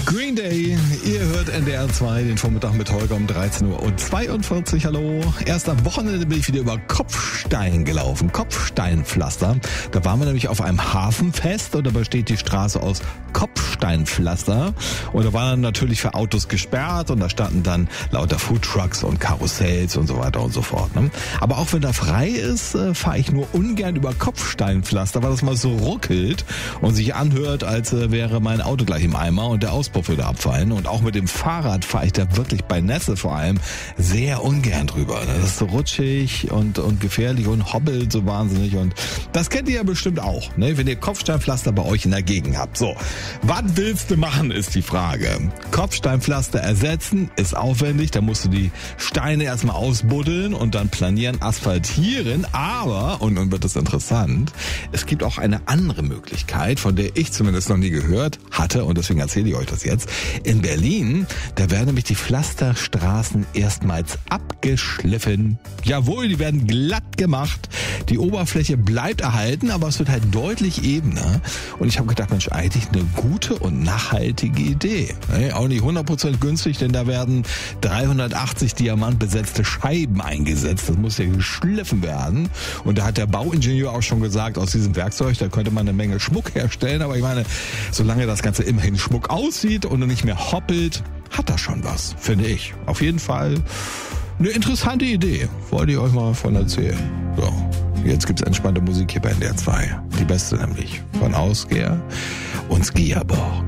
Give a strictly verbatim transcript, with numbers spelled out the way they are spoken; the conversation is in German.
Green Day, ihr hört N D R zwei, den Vormittag mit Holger um dreizehn Uhr und zweiundvierzig. Hallo. Erst am Wochenende bin ich wieder über Kopfstein gelaufen. Kopfsteinpflaster. Da waren wir nämlich auf einem Hafenfest und da besteht die Straße aus Kopfsteinpflaster. Und da war dann natürlich für Autos gesperrt und da standen dann lauter Foodtrucks und Karussells und so weiter und so fort. Ne? Aber auch wenn da frei ist, äh, fahre ich nur ungern über Kopfsteinpflaster, weil das mal so ruckelt und sich anhört, als äh, wäre mein Auto gleich im Eimer und der Auspuff würde abfallen. Und auch mit dem Fahrrad fahre ich da wirklich bei Nässe vor allem sehr ungern drüber. Das ist so rutschig und, und gefährlich und hobbelt so wahnsinnig. Und das kennt ihr ja bestimmt auch, ne? Wenn ihr Kopfsteinpflaster bei euch in der Gegend habt. So, was willst du machen, ist die Frage. Kopfsteinpflaster ersetzen ist aufwendig. Da musst du die Steine erstmal ausbuddeln und dann planieren, asphaltieren. Aber, und nun wird es interessant, es gibt auch eine andere Möglichkeit, von der ich zumindest noch nie gehört hatte und deswegen erzähle ich euch das jetzt. In Berlin, da werden nämlich die Pflasterstraßen erstmals abgeschliffen. Jawohl, die werden glatt gemacht. Die Oberfläche bleibt erhalten, aber es wird halt deutlich ebener. Und ich habe gedacht, Mensch, eigentlich eine gute und nachhaltige Idee. Auch nicht hundert Prozent günstig, denn da werden dreihundertachtzig diamantbesetzte Scheiben eingesetzt. Das muss ja geschliffen werden. Und da hat der Bauingenieur auch schon gesagt, aus diesem Werkzeug, da könnte man eine Menge Schmuck herstellen. Aber ich meine, solange das Ganze immerhin Schmuck aussieht und nicht mehr hoppelt, hat das schon was, finde ich. Auf jeden Fall eine interessante Idee. Wollte ich euch mal von erzählen. So, jetzt gibt's entspannte Musik hier bei N D R zwei. Die beste nämlich. Von Ausgeher und Skiaborg.